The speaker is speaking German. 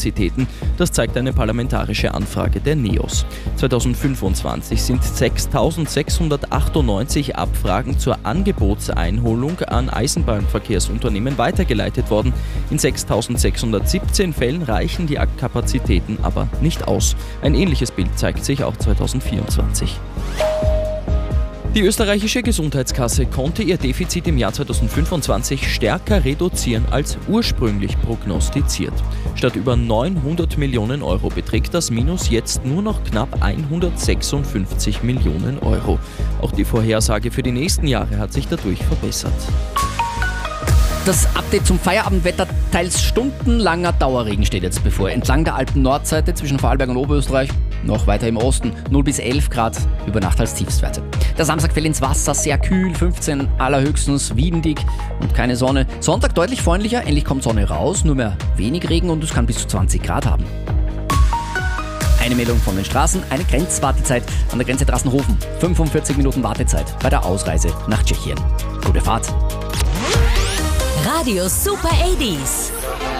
Kapazitäten. Das zeigt eine parlamentarische Anfrage der NEOS. 2025 sind 6.698 Abfragen zur Angebotseinholung an Eisenbahnverkehrsunternehmen weitergeleitet worden. In 6.617 Fällen reichen die Kapazitäten aber nicht aus. Ein ähnliches Bild zeigt sich auch 2024. Die österreichische Gesundheitskasse konnte ihr Defizit im Jahr 2025 stärker reduzieren als ursprünglich prognostiziert. Statt über 900 Millionen Euro beträgt das Minus jetzt nur noch knapp 156 Millionen Euro. Auch die Vorhersage für die nächsten Jahre hat sich dadurch verbessert. Das Update zum Feierabendwetter: teils stundenlanger Dauerregen steht jetzt bevor. Entlang der Alpen-Nordseite zwischen Vorarlberg und Oberösterreich, noch weiter im Osten, 0 bis 11 Grad über Nacht als Tiefstwerte. Der Samstag fällt ins Wasser, sehr kühl, 15 allerhöchstens, windig und keine Sonne. Sonntag deutlich freundlicher, endlich kommt Sonne raus, nur mehr wenig Regen und es kann bis zu 20 Grad haben. Eine Meldung von den Straßen: eine Grenzwartezeit an der Grenze Drassenhofen. 45 Minuten Wartezeit bei der Ausreise nach Tschechien. Gute Fahrt. Radio Super 80s.